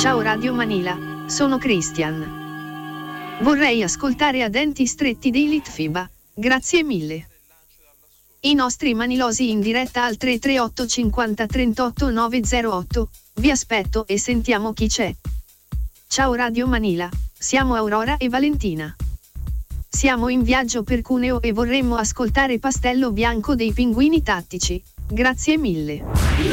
Ciao Radio Manila, sono Christian. Vorrei ascoltare A Denti Stretti dei Litfiba, grazie mille. I nostri manilosi in diretta al 338 50 38 908, vi aspetto e sentiamo chi c'è. Ciao Radio Manila, siamo Aurora e Valentina. Siamo in viaggio per Cuneo e vorremmo ascoltare Pastello Bianco dei Pinguini Tattici, grazie mille.